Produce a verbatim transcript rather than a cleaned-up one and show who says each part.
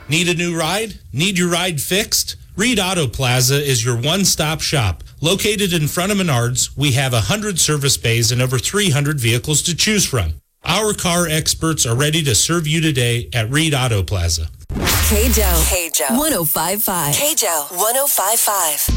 Speaker 1: Need a new ride? Need your ride fixed? Reed Auto Plaza is your one-stop shop. Located in front of Menards, we have one hundred service bays and over three hundred vehicles to choose from. Our car experts are ready to serve you today at Reed Auto Plaza.
Speaker 2: K J O. K J O. one oh five point five. K J O. one oh five point five.